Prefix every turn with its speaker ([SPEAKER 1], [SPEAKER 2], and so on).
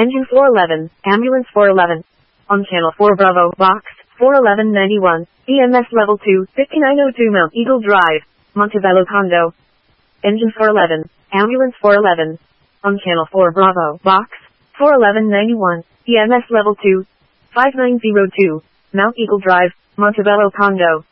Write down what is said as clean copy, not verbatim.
[SPEAKER 1] Engine 411, Ambulance 411. On Channel 4 Bravo, Box 41191, EMS Level 2, 5902 Mount Eagle Drive, Montebello Condo. Engine 411, Ambulance 411. On Channel 4 Bravo, Box 41191, EMS Level 2, 5902, Mount Eagle Drive, Montebello Condo.